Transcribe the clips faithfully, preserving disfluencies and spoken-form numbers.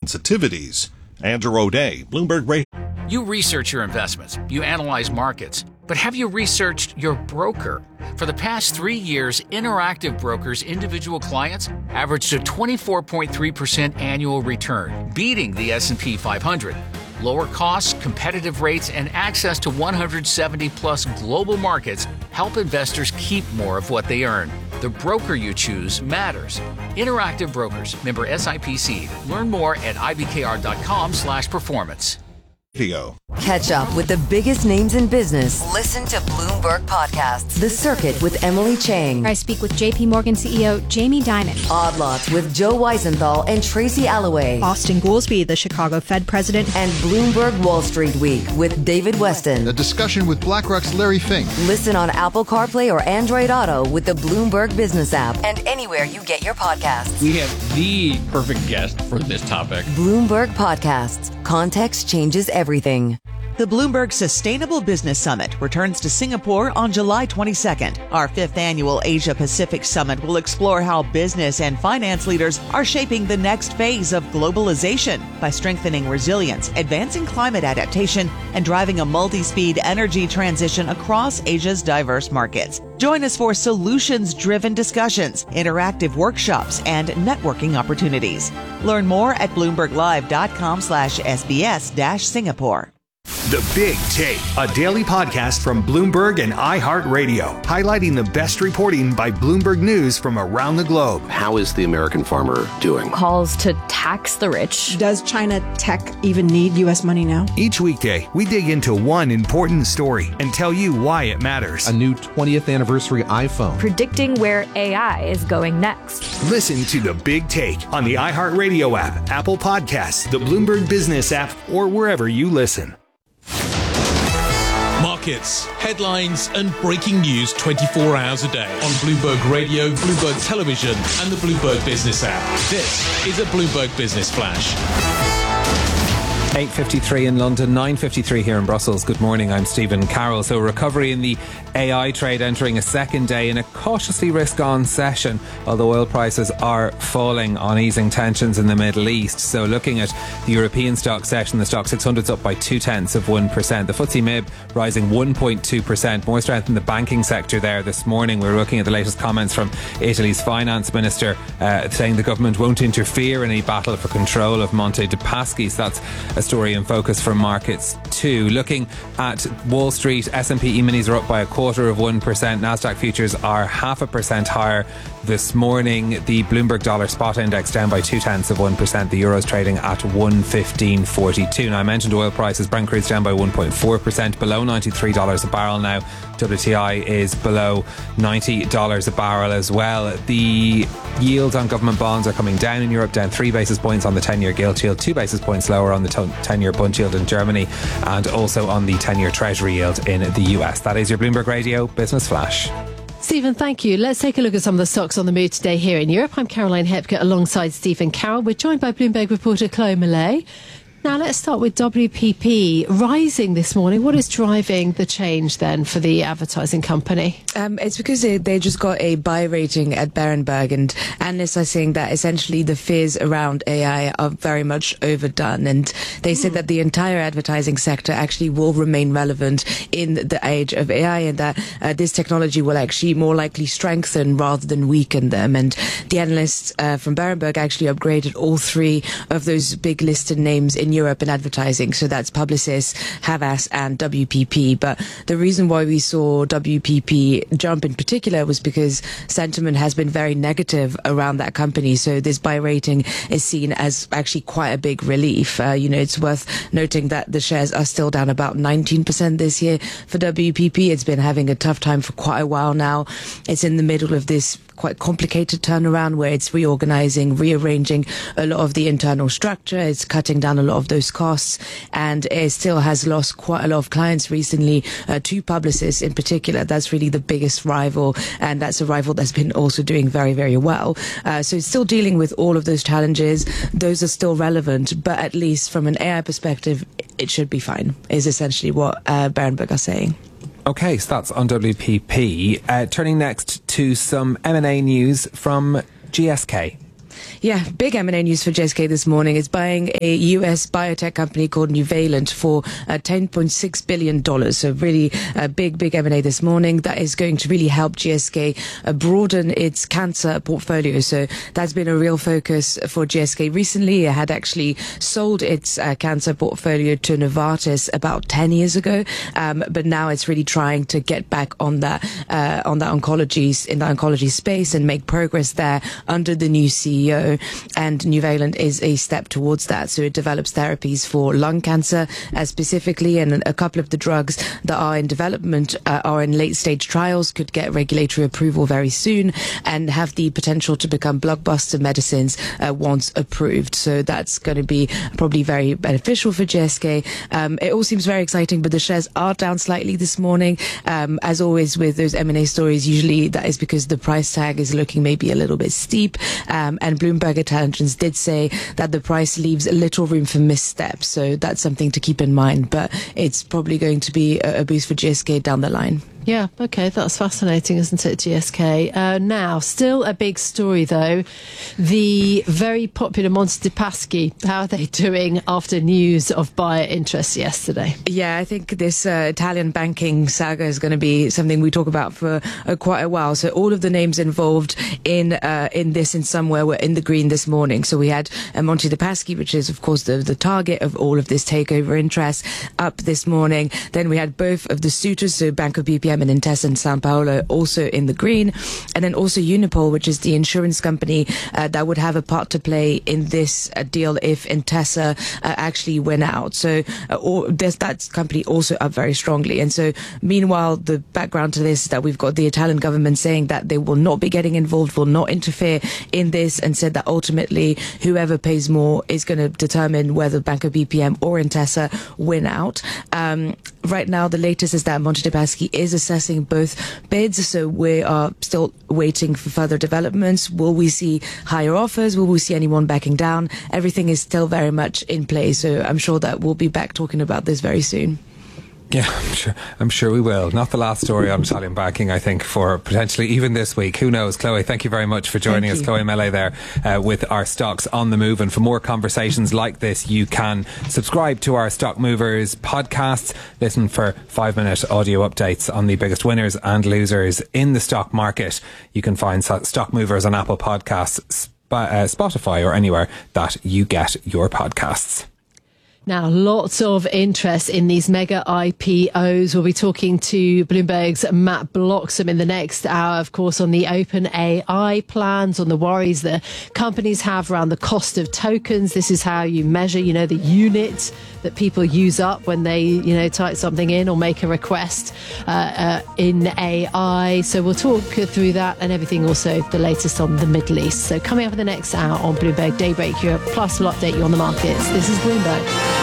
sensitivities. Andrew O'Day, Bloomberg Radio. You research your investments, you analyze markets, but have you researched your broker? For the past three years, Interactive Brokers' individual clients averaged a twenty-four point three percent annual return, beating the S and P five hundred. Lower costs, competitive rates, and access to one hundred seventy plus global markets help investors keep more of what they earn. The broker you choose matters. Interactive Brokers, member S I P C. Learn more at ibkr.com slash performance. Catch up with the biggest names in business. Listen to Bloomberg Podcasts. The Circuit with Emily Chang. I speak with J P Morgan C E O Jamie Dimon. Odd Lots with Joe Weisenthal and Tracy Alloway. Austin Goolsbee, the Chicago Fed president. And Bloomberg Wall Street Week with David Weston. A discussion with BlackRock's Larry Fink. Listen on Apple CarPlay or Android Auto with the Bloomberg Business app and anywhere you get your podcasts. We have the perfect guest for this topic. Bloomberg Podcasts. Context changes everything. The Bloomberg Sustainable Business Summit returns to Singapore on July twenty-second. Our fifth annual Asia Pacific Summit will explore how business and finance leaders are shaping the next phase of globalization by strengthening resilience, advancing climate adaptation, and driving a multi-speed energy transition across Asia's diverse markets. Join us for solutions-driven discussions, interactive workshops, and networking opportunities. Learn more at bloomberglive.com slash SBS dash Singapore. The Big Take, a daily podcast from Bloomberg and iHeartRadio, highlighting the best reporting by Bloomberg News from around the globe. How is the American farmer doing? Calls to tax the rich. Does China tech even need U S money now? Each weekday, we dig into one important story and tell you why it matters. A new twentieth anniversary iPhone. Predicting where A I is going next. Listen to The Big Take on the iHeartRadio app, Apple Podcasts, the Bloomberg Business app, or wherever you listen. Markets, headlines, and breaking news twenty-four hours a day on Bloomberg Radio, Bloomberg Television, and the Bloomberg Business app. This is a Bloomberg Business Flash. eight fifty-three in London, nine fifty-three here in Brussels. Good morning, I'm Stephen Carroll. So recovery in the A I trade entering a second day in a cautiously risk-on session, although oil prices are falling on easing tensions in the Middle East. So looking at the European stock session, the stock six hundred's up by two-tenths of one percent. The F T S E M I B rising one point two percent. More strength in the banking sector there this morning. We're looking at the latest comments from Italy's finance minister uh, saying the government won't interfere in any battle for control of Monte dei Paschi. So that's a story in focus for markets too. Looking at Wall Street, S and P E-minis are up by a quarter of one percent. Nasdaq futures are half a percent higher this morning. The Bloomberg Dollar Spot Index down by two tenths of one percent. The Euro's trading at one fifteen forty-two. Now I mentioned oil prices. Brent crude's down by one point four percent, below ninety-three dollars a barrel now. W T I is below ninety dollars a barrel as well. The yields on government bonds are coming down in Europe, down three basis points on the ten-year gilt yield, two basis points lower on the ten-year bund yield in Germany, and also on the ten-year Treasury yield in the U S. That is your Bloomberg Radio Business Flash. Stephen, thank you. Let's take a look at some of the stocks on the move today here in Europe. I'm Caroline Hepker alongside Stephen Carroll. We're joined by Bloomberg reporter Chloe Millay. Now let's start with W P P rising this morning. What is driving the change then for the advertising company? Um, it's because they, they just got a buy rating at Berenberg, and analysts are saying that essentially the fears around A I are very much overdone, and they mm. said that the entire advertising sector actually will remain relevant in the age of A I, and that uh, this technology will actually more likely strengthen rather than weaken them. And the analysts uh, from Berenberg actually upgraded all three of those big listed names in Europe in advertising. So that's Publicis, Havas and W P P. But the reason why we saw W P P jump in particular was because sentiment has been very negative around that company. So this buy rating is seen as actually quite a big relief. Uh, you know, it's worth noting that the shares are still down about nineteen percent this year for W P P. It's been having a tough time for quite a while now. It's in the middle of this quite complicated turnaround where it's reorganizing, rearranging a lot of the internal structure. It's cutting down a lot of those costs, and it still has lost quite a lot of clients recently uh, to Publicis in particular. That's really the biggest rival, and that's a rival that's been also doing very, very well. Uh, so it's still dealing with all of those challenges. Those are still relevant, but at least from an A I perspective, it should be fine, is essentially what uh, Berenberg are saying. Okay, so that's on W P P. Uh, turning next to some M and A news from G S K. Yeah, big M and A news for G S K this morning. It's buying a U S biotech company called Nuvalent for uh, ten point six billion dollars. So really a uh, big, big M and A this morning. That is going to really help G S K uh, broaden its cancer portfolio. So that's been a real focus for G S K recently. It had actually sold its uh, cancer portfolio to Novartis about ten years ago. Um, but now it's really trying to get back on that, uh, on that oncology, in the oncology space and make progress there under the new C E O. And Nuvalent is a step towards that. So it develops therapies for lung cancer uh, specifically, and a couple of the drugs that are in development uh, are in late stage trials, could get regulatory approval very soon and have the potential to become blockbuster medicines uh, once approved. So that's going to be probably very beneficial for G S K. Um, it all seems very exciting, but the shares are down slightly this morning. Um, as always with those M and A stories, usually that is because the price tag is looking maybe a little bit steep. Um, and Bloomberg Intelligence did say that the price leaves little room for missteps. So that's something to keep in mind. But it's probably going to be a, a boost for G S K down the line. Yeah, okay, that's fascinating, isn't it, G S K? Uh, now, still a big story, though. The very popular Monte dei Paschi, how are they doing after news of buyer interest yesterday? Yeah, I think this uh, Italian banking saga is going to be something we talk about for uh, quite a while. So all of the names involved in uh, in this in somewhere were in the green this morning. So we had uh, Monte dei Paschi, which is, of course, the, the target of all of this takeover interest, up this morning. Then we had both of the suitors, so Banco B P M and Intesa and San Paolo, also in the green, and then also Unipol, which is the insurance company uh, that would have a part to play in this uh, deal if Intesa uh, actually went out. So uh, or, that company also up very strongly. And so meanwhile, the background to this is that we've got the Italian government saying that they will not be getting involved, will not interfere in this, and said that ultimately whoever pays more is going to determine whether Banco B P M or Intesa win out. Um, right now, the latest is that Monte dei Paschi is assessing both bids, so we are still waiting for further developments. Will we see higher offers? Will we see anyone backing down? Everything is still very much in play, so I'm sure that we'll be back talking about this very soon. Yeah, I'm sure, I'm sure we will. Not the last story on Italian banking, I think, for potentially even this week. Who knows? Chloe, thank you very much for joining us. Chloe Mele there uh, with our Stocks on the Move. And for more conversations like this, you can subscribe to our Stock Movers podcasts. Listen for five-minute audio updates on the biggest winners and losers in the stock market. You can find Stock Movers on Apple Podcasts, Spotify, or anywhere that you get your podcasts. Now, lots of interest in these mega I P Os. We'll be talking to Bloomberg's Matt Bloxham in the next hour, of course, on the OpenAI plans, on the worries that companies have around the cost of tokens. This is how you measure, you know, the unit that people use up when they, you know, type something in or make a request uh, uh, in A I. So we'll talk through that and everything, also the latest on the Middle East. So coming up in the next hour on Bloomberg Daybreak Europe, plus we'll update you on the markets. This is Bloomberg.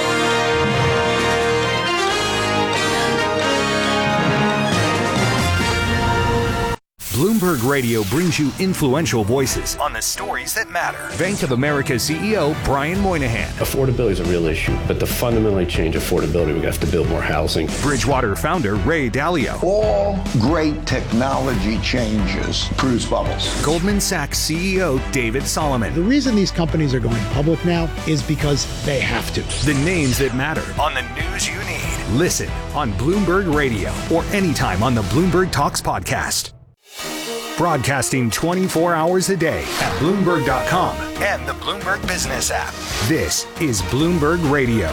Bloomberg Radio brings you influential voices on the stories that matter. Bank of America C E O Brian Moynihan. Affordability is a real issue, but to fundamentally change affordability, we have to build more housing. Bridgewater founder Ray Dalio. All great technology changes produce bubbles. Goldman Sachs C E O David Solomon. The reason these companies are going public now is because they have to. The names that matter on the news you need. Listen on Bloomberg Radio or anytime on the Bloomberg Talks podcast. Broadcasting twenty-four hours a day at Bloomberg dot com and the Bloomberg Business app. This is Bloomberg Radio.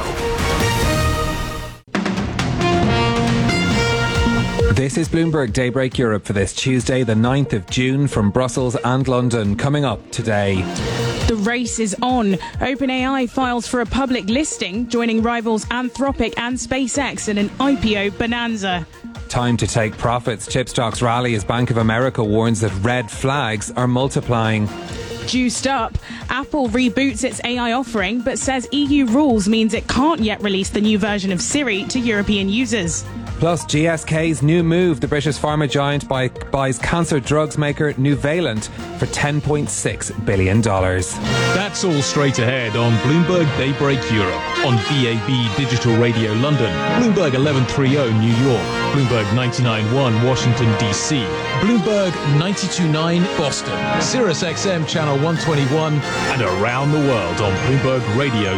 This is Bloomberg Daybreak Europe for this Tuesday, the ninth of June, from Brussels and London. Coming up today. The race is on. OpenAI files for a public listing, joining rivals Anthropic and SpaceX in an I P O bonanza. Time to take profits. Chip stocks rally as Bank of America warns that red flags are multiplying. Juiced up. Apple reboots its A I offering, but says E U rules means it can't yet release the new version of Siri to European users. Plus, G S K's new move. The British pharma giant buy, buys cancer drugs maker Nuvalent for ten point six billion dollars. That's all straight ahead on Bloomberg Daybreak Europe, on B A B Digital Radio London, Bloomberg eleven thirty New York, Bloomberg ninety-nine point one Washington D C, Bloomberg ninety-two point nine Boston, Sirius X M Channel one twenty-one, and around the world on Bloomberg Radio.